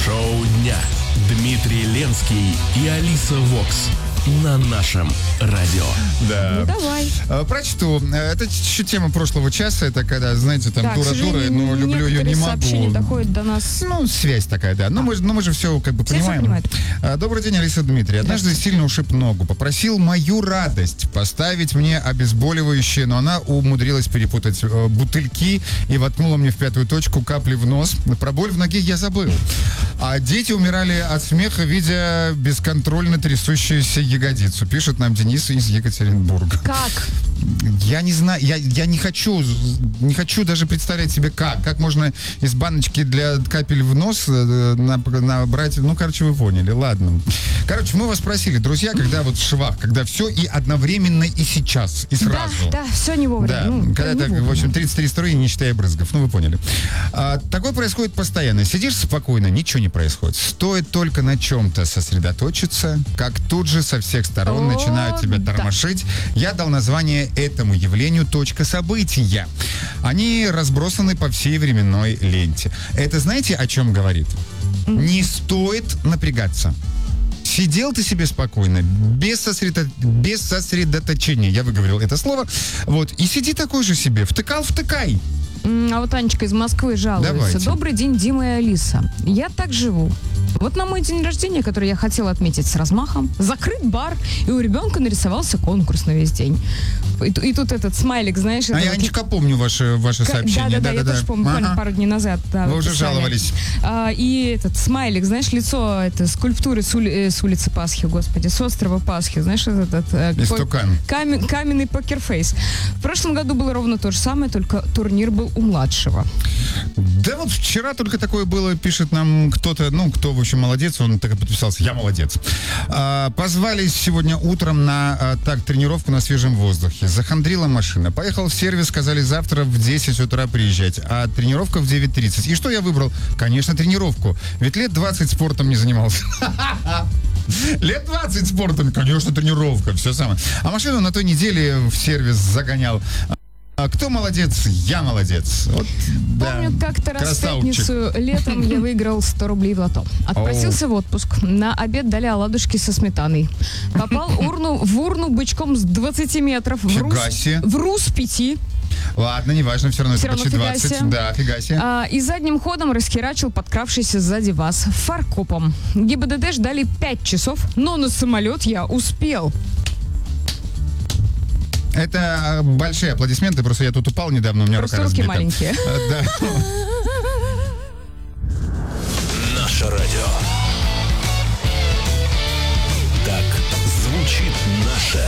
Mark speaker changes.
Speaker 1: Шоу дня. Дмитрий Ленский и Алиса Вокс на нашем радио.
Speaker 2: Да.
Speaker 3: Ну, давай.
Speaker 2: Прочту. Это еще тема прошлого часа. Это когда, знаете, там дура-дура, но люблю ее, не могу.
Speaker 3: Сообщения доходят до нас.
Speaker 2: Ну, связь такая, да. Но мы же все как бы
Speaker 3: Все
Speaker 2: понимаем.
Speaker 3: понимают.
Speaker 2: Добрый день, Алиса, Дмитрий. Однажды сильно ушиб ногу. Попросил мою радость поставить мне обезболивающее, но она умудрилась перепутать бутыльки и воткнула мне в пятую точку капли в нос. Про боль в ноге я забыл. А дети умирали от смеха, видя бесконтрольно трясущуюся ягодицу. Пишет нам Денис из Екатеринбурга.
Speaker 3: Как?
Speaker 2: Я не знаю, я не хочу даже представлять себе как можно из баночки для капель в нос набрать, ну, короче, вы поняли, ладно. Короче, мы вас просили, друзья, когда вот в швах, когда все и одновременно, и сейчас, и сразу.
Speaker 3: Да, все не вовремя.
Speaker 2: Да,
Speaker 3: Ну,
Speaker 2: когда
Speaker 3: не
Speaker 2: так,
Speaker 3: вовремя.
Speaker 2: в общем, 33 струи, не считая брызгов, ну, вы поняли. Такое происходит постоянно. Сидишь спокойно, ничего не происходит. Стоит только на чем-то сосредоточиться, как тут же со всех сторон начинают тебя
Speaker 3: да.
Speaker 2: тормошить. Я дал название этому явлению «Точка события». Они разбросаны по всей временной ленте. Это знаете, о чем говорит? Не стоит напрягаться. Сидел ты себе спокойно, без сосредоточения, я выговорил это слово, вот, и сиди такой же себе, втыкай.
Speaker 3: А вот Анечка из Москвы жалуется.
Speaker 2: Давайте.
Speaker 3: Добрый день, Дима и Алиса. Я так живу. Вот на мой день рождения, который я хотела отметить с размахом, закрыт бар, и у ребенка нарисовался конкурс на весь день. И тут этот смайлик, знаешь...
Speaker 2: А я, Анечка, помню ваши сообщения.
Speaker 3: Да, я тоже помню, буквально пару дней назад. Да,
Speaker 2: вы уже
Speaker 3: писали.
Speaker 2: жаловались.
Speaker 3: И этот смайлик, знаешь, лицо это скульптуры с улицы Пасхи, господи, с острова Пасхи, знаешь,
Speaker 2: Истукан.
Speaker 3: каменный покерфейс. В прошлом году было ровно то же самое, только турнир был у младшего.
Speaker 2: Да вот вчера только такое было, пишет нам кто-то, ну, кто, в общем, молодец, он так и подписался, я молодец. Позвали сегодня утром на тренировку на свежем воздухе. Захандрила машина. Поехал в сервис, сказали завтра в 10 утра приезжать, а тренировка в 9:30. И что я выбрал? Конечно, тренировку. Ведь лет 20 спортом не занимался. Лет 20 спортом, конечно, тренировка, все самое. А машину на той неделе в сервис загонял. Кто молодец? Я молодец. Вот,
Speaker 3: Помню,
Speaker 2: да,
Speaker 3: как-то раз в
Speaker 2: красавчик.
Speaker 3: пятницу летом я выиграл 100 рублей в лото. Отпросился в отпуск. На обед дали оладушки со сметаной. Попал в урну бычком с 20 метров.
Speaker 2: Фига себе.
Speaker 3: В РУС-5.
Speaker 2: Ладно, неважно, все равно
Speaker 3: Всё
Speaker 2: это почти
Speaker 3: равно
Speaker 2: 20.
Speaker 3: фига себе.
Speaker 2: Да, фига себе.
Speaker 3: И задним ходом расхерачил подкравшийся сзади вас фаркопом. ГИБДД ждали 5 часов, но на самолет я успел.
Speaker 2: Это большие аплодисменты, просто я тут упал недавно, у меня
Speaker 3: Просто
Speaker 2: рука
Speaker 3: руки
Speaker 2: разбита.
Speaker 3: маленькие.
Speaker 2: Да.
Speaker 1: Наше радио. Так звучит наше